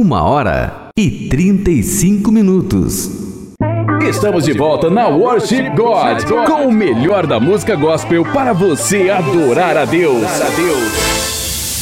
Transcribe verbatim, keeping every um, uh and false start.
Uma hora e trinta e cinco minutos. Estamos de volta na Worship God, com o melhor da música gospel para você adorar a Deus.